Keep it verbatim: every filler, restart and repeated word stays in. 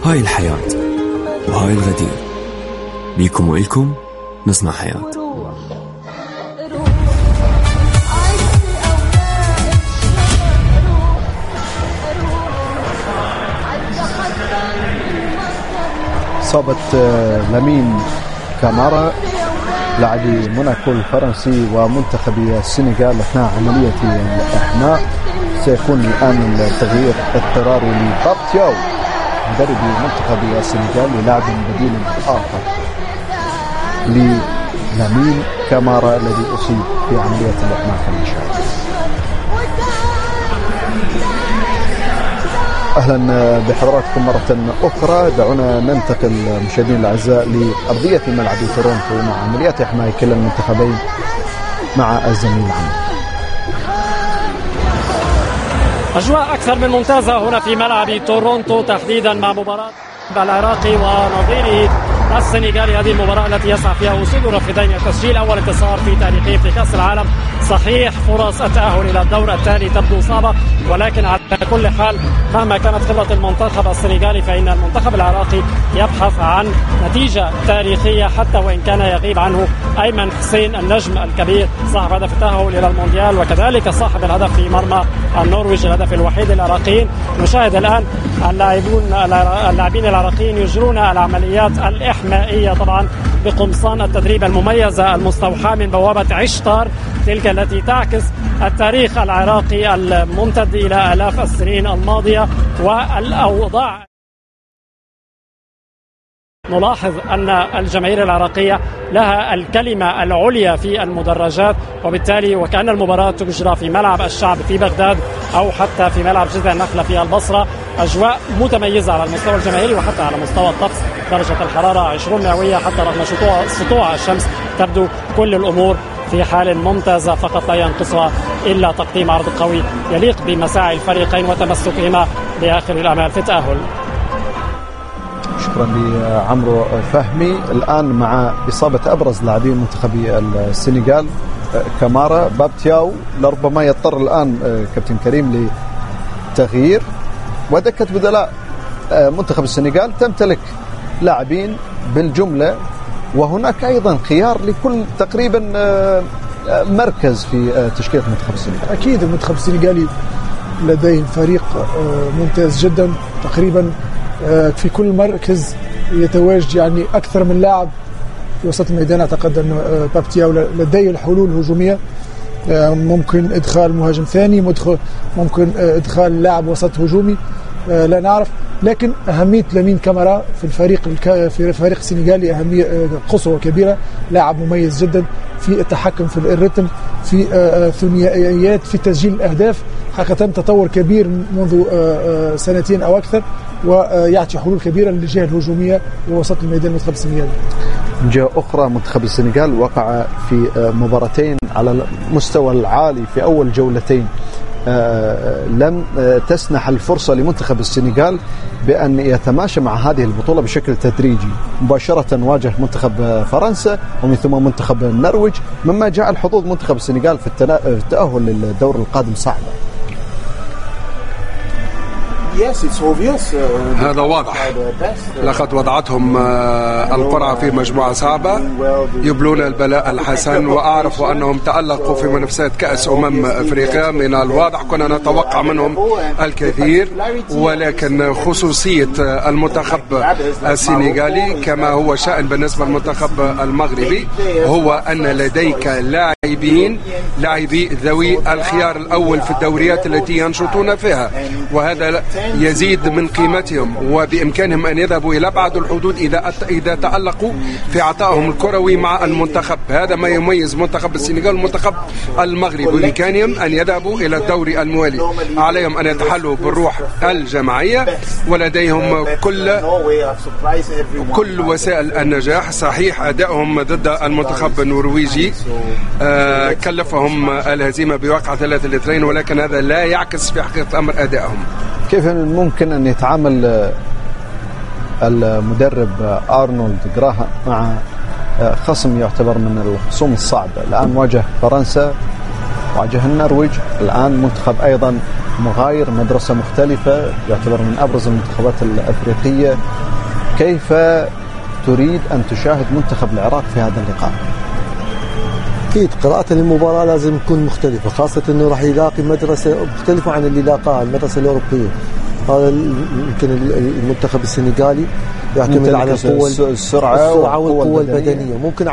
هاي الحياة وهاي الغدير، بيكم وإلكم نصنع حياة. إصابة لامين كامارا لاعبي موناكو الفرنسي ومنتخب السنغال أثناء عملية الإحماء. سيكون الآن التغيير اضطراري لبابتياو مدرب منتخب السنغال للاعب بديل آخر للامين كامارا الذي أصيب في عملية الإحماء كما شاهد. أهلا بحضراتكم مرة أخرى. دعونا ننتقل مشاهدينا الأعزاء لأرضية ملعب تورونتو مع عمليات إحماء كلا المنتخبين مع الزميل عمرو. أجواء أكثر من ممتازة هنا في ملعب تورونتو، تحديدا مع مباراة العراقي ونظيره السنغالي. هذه المباراة التي يسعى فيها أسود الرافدين تسجيل أول انتصار في تاريخه في كأس العالم. صحيح فرص التأهل إلى الدور الثاني تبدو صعبة، ولكن على كل حال مهما كانت خبرة المنتخب السنغالي فإن المنتخب العراقي يبحث عن نتيجة تاريخية، حتى وإن كان يغيب عنه أيمن حسين النجم الكبير صاحب هدف التأهل إلى المونديال، وكذلك صاحب الهدف في مرمى النرويج الهدف الوحيد للعراقيين. نشاهد الآن اللاعبون اللاعبين العراقيين يجرون العمليات الإحمائية طبعا بقمصان التدريب المميزة المستوحاة من بوابة عشتار، تلك التي تعكس التاريخ العراقي الممتد إلى آلاف السنين الماضية والأوضاع. نلاحظ أن الجماهير العراقية لها الكلمة العليا في المدرجات، وبالتالي وكأن المباراة تجرى في ملعب الشعب في بغداد أو حتى في ملعب جذع النخلة في البصرة. أجواء متميزة على المستوى الجماهيري وحتى على مستوى الطقس. درجة الحرارة عشرين مئوية، حتى رغم سطوع, سطوع الشمس تبدو كل الأمور في حال ممتازة، فقط لا ينقصها إلا تقديم عرض قوي يليق بمساعي الفريقين وتمسكهما بآخر الأمال في التأهل. شكرا لعمرو فهمي. الآن مع إصابة أبرز لاعبين منتخب السنغال كامارا، بابتياو لربما يضطر الآن كابتن كريم لتغيير، ودكة بدلاء منتخب السنغال تمتلك لاعبين بالجملة، وهناك أيضا خيار لكل تقريبا مركز في تشكيلة منتخب السنغال. أكيد المنتخب السنغالي لديه فريق ممتاز جدا، تقريبا في كل مركز يتواجد يعني أكثر من لاعب في وسط الميدان. أعتقد أن بابتياو لديه الحلول الهجومية، ممكن إدخال مهاجم ثاني، ممكن إدخال لاعب وسط هجومي، لا نعرف. لكن أهمية لامين كامارا في الفريق في الفريق السنغالي أهمية قصوى كبيرة. لاعب مميز جدا في التحكم في الريتم، في ثنائيات، في تسجيل الأهداف. حقيقة تطور كبير منذ سنتين أو أكثر، ويعطي حلول كبيرة للجهة الهجومية ووسط الميدان المنتخب السنغالي. من جهة أخرى منتخب السنغال وقع في مباراتين على المستوى العالي في أول جولتين. آه لم آه تسنح الفرصة لمنتخب السنغال بأن يتماشى مع هذه البطولة بشكل تدريجي. مباشرة واجه منتخب فرنسا ومن ثم منتخب النرويج، مما جعل حظوظ منتخب السنغال في التأهل للدور القادم صعبة. هذا واضح، لقد وضعتهم القرعة في مجموعة صعبة، يبلون البلاء الحسن، وأعرف أنهم تألقوا في منافسات كأس أمم أفريقيا. من الواضح كنا نتوقع منهم الكثير، ولكن خصوصية المنتخب السنغالي كما هو شأن بالنسبة للمنتخب المغربي هو أن لديك لاعبين لاعبي ذوي الخيار الأول في الدوريات التي ينشطون فيها، وهذا يزيد من قيمتهم، وبإمكانهم أن يذهبوا إلى أبعد الحدود إذا إذا تألقوا في عطائهم الكروي مع المنتخب. هذا ما يميز منتخب السنغال والمنتخب المغربي، بإمكانهم أن يذهبوا إلى الدوري الموالي. عليهم أن يتحلوا بالروح الجماعية، ولديهم كل كل وسائل النجاح. صحيح أدائهم ضد المنتخب النرويجي آه كلفهم الهزيمة بواقع ثلاثة لاثنين، ولكن هذا لا يعكس في حقيقة الأمر أدائهم. كيف ممكن أن يتعامل المدرب أرنولد جراهام مع خصم يعتبر من الخصوم الصعبة؟ الآن واجه فرنسا واجه النرويج. الآن منتخب أيضا مغاير، مدرسة مختلفة، يعتبر من أبرز المنتخبات الأفريقية. كيف تريد أن تشاهد منتخب العراق في هذا اللقاء؟ أكيد قراءة المباراة لازم تكون مختلفة، خاصة أنه راح يلاقي مدرسة مختلفة عن اللي لاقاها المدرسة الأوروبية. هذا يمكن المنتخب السنغالي يعتمد على القوة السرعة والقوة البدنية. ممكن